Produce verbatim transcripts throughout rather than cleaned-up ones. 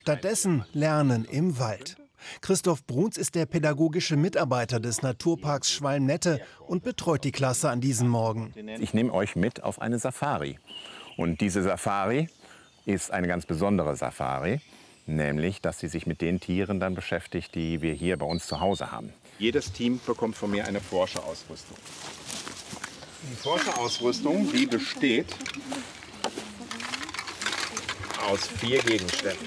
Stattdessen Lernen im Wald. Christoph Bruns ist der pädagogische Mitarbeiter des Naturparks Schwalm-Nette und betreut die Klasse an diesem Morgen. Ich nehme euch mit auf eine Safari. Und diese Safari ist eine ganz besondere Safari, nämlich, dass sie sich mit den Tieren dann beschäftigt, die wir hier bei uns zu Hause haben. Jedes Team bekommt von mir eine Forscherausrüstung. Die Forscherausrüstung, die besteht aus vier Gegenständen.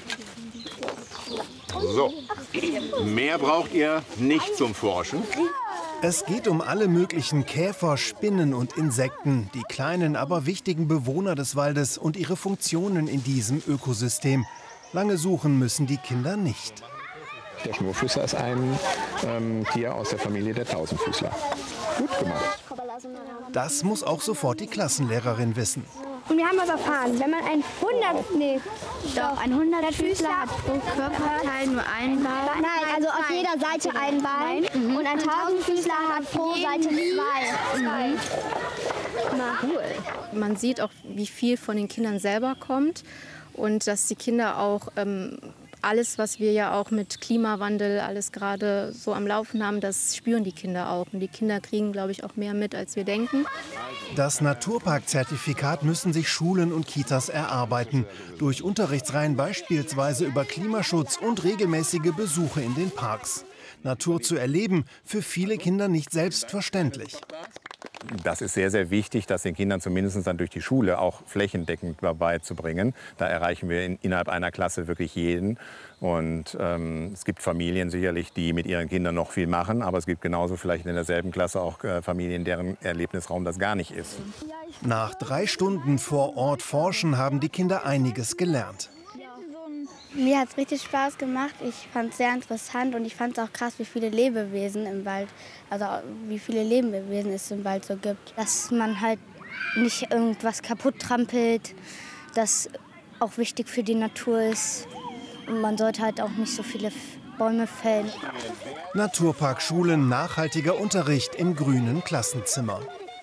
So, mehr braucht ihr nicht zum Forschen. Es geht um alle möglichen Käfer, Spinnen und Insekten, die kleinen, aber wichtigen Bewohner des Waldes und ihre Funktionen in diesem Ökosystem. Lange suchen müssen die Kinder nicht. Der Schnurfüßer ist ein ähm, Tier aus der Familie der Tausendfüßler. Gut gemacht. Das muss auch sofort die Klassenlehrerin wissen. Und wir haben was erfahren, wenn man ein hundert, nee, doch, ein hundertfüßler hat pro Körperteil nur ein Bein. Nein, also auf jeder Seite ein Bein. Mhm. Und ein tausendfüßler hat pro Seite zwei. Mhm. Na, cool. Man sieht auch, wie viel von den Kindern selber kommt und dass die Kinder auch ähm, alles, was wir ja auch mit Klimawandel alles gerade so am Laufen haben, das spüren die Kinder auch. Und die Kinder kriegen, glaube ich, auch mehr mit, als wir denken. Das Naturpark-Zertifikat müssen sich Schulen und Kitas erarbeiten. Durch Unterrichtsreihen beispielsweise über Klimaschutz und regelmäßige Besuche in den Parks. Natur zu erleben, für viele Kinder nicht selbstverständlich. Das ist sehr, sehr wichtig, das den Kindern zumindest dann durch die Schule auch flächendeckend beizubringen. Da erreichen wir in, innerhalb einer Klasse wirklich jeden. Und ähm, es gibt Familien sicherlich, die mit ihren Kindern noch viel machen. Aber es gibt genauso vielleicht in derselben Klasse auch äh, Familien, deren Erlebnisraum das gar nicht ist. Nach drei Stunden vor Ort forschen haben die Kinder einiges gelernt. Mir hat es richtig Spaß gemacht. Ich fand es sehr interessant und ich fand es auch krass, wie viele Lebewesen im Wald, also wie viele Lebewesen es im Wald so gibt. Dass man halt nicht irgendwas kaputt trampelt, das auch wichtig für die Natur ist. Und man sollte halt auch nicht so viele Bäume fällen. Naturpark Schulen, nachhaltiger Unterricht im grünen Klassenzimmer.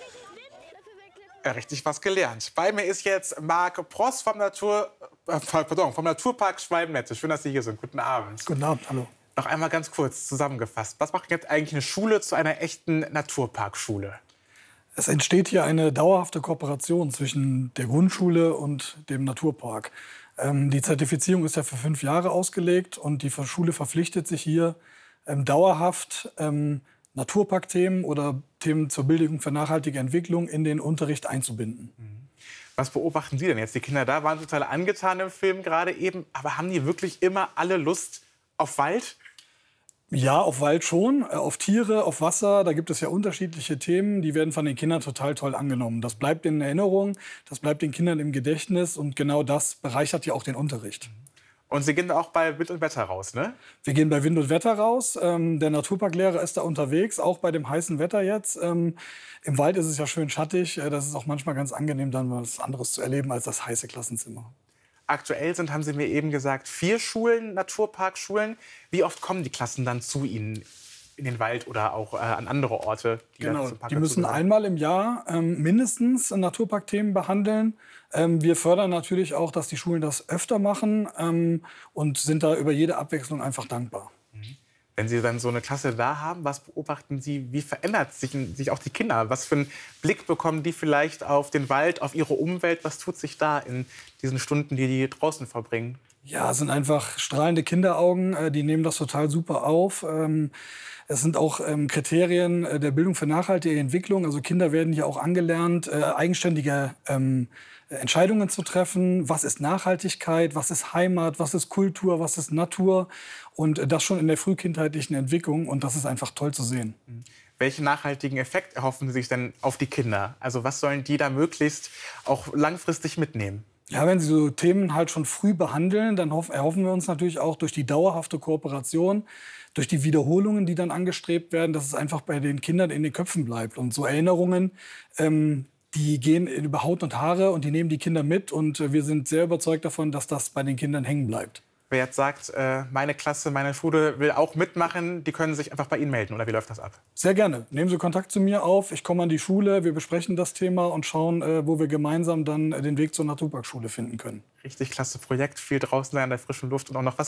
Ja, richtig was gelernt. Bei mir ist jetzt Marc Pross vom, Natur, äh, pardon, vom Naturpark Schwalm-Nette. Schön, dass Sie hier sind. Guten Abend. Guten Abend, hallo. Noch einmal ganz kurz zusammengefasst. Was macht jetzt eigentlich eine Schule zu einer echten Naturparkschule? Es entsteht hier eine dauerhafte Kooperation zwischen der Grundschule und dem Naturpark. Ähm, die Zertifizierung ist ja für fünf Jahre ausgelegt und die Schule verpflichtet sich hier ähm, dauerhaft ähm, Naturparkthemen oder Themen zur Bildung für nachhaltige Entwicklung in den Unterricht einzubinden. Was beobachten Sie denn jetzt? Die Kinder da waren total angetan im Film gerade eben, aber haben die wirklich immer alle Lust auf Wald? Ja, auf Wald schon, auf Tiere, auf Wasser, da gibt es ja unterschiedliche Themen, die werden von den Kindern total toll angenommen. Das bleibt in Erinnerung, das bleibt den Kindern im Gedächtnis und genau das bereichert ja auch den Unterricht. Und Sie gehen auch bei Wind und Wetter raus, ne? Wir gehen bei Wind und Wetter raus. Ähm, der Naturparklehrer ist da unterwegs, auch bei dem heißen Wetter jetzt. Ähm, Im Wald ist es ja schön schattig. Äh, das ist auch manchmal ganz angenehm, dann was anderes zu erleben als das heiße Klassenzimmer. Aktuell sind, haben Sie mir eben gesagt, vier Schulen, Naturparkschulen. Wie oft kommen die Klassen dann zu Ihnen in den Wald oder auch äh, an andere Orte? Die, genau, die müssen einmal im Jahr ähm, mindestens Naturparkthemen behandeln. Ähm, wir fördern natürlich auch, dass die Schulen das öfter machen ähm, und sind da über jede Abwechslung einfach dankbar. Wenn Sie dann so eine Klasse da haben, was beobachten Sie, wie verändert sich, sich auch die Kinder? Was für einen Blick bekommen die vielleicht auf den Wald, auf ihre Umwelt? Was tut sich da in diesen Stunden, die die draußen verbringen? Ja, es sind einfach strahlende Kinderaugen, die nehmen das total super auf. Es sind auch Kriterien der Bildung für nachhaltige Entwicklung. Also Kinder werden ja auch angelernt, eigenständige Entscheidungen zu treffen. Was ist Nachhaltigkeit, was ist Heimat, was ist Kultur, was ist Natur? Und das schon in der frühkindheitlichen Entwicklung. Und das ist einfach toll zu sehen. Welchen nachhaltigen Effekt erhoffen Sie sich denn auf die Kinder? Also was sollen die da möglichst auch langfristig mitnehmen? Ja, wenn Sie so Themen halt schon früh behandeln, dann erhoffen wir uns natürlich auch durch die dauerhafte Kooperation, durch die Wiederholungen, die dann angestrebt werden, dass es einfach bei den Kindern in den Köpfen bleibt. Und so Erinnerungen, ähm, die gehen über Haut und Haare und die nehmen die Kinder mit. Und wir sind sehr überzeugt davon, dass das bei den Kindern hängen bleibt. Wer jetzt sagt, äh, meine Klasse, meine Schule will auch mitmachen, die können sich einfach bei Ihnen melden, oder wie läuft das ab? Sehr gerne. Nehmen Sie Kontakt zu mir auf. Ich komme an die Schule, wir besprechen das Thema und schauen, äh, wo wir gemeinsam dann den Weg zur Naturparkschule finden können. Richtig klasse Projekt, viel draußen sein, in der frischen Luft und auch noch was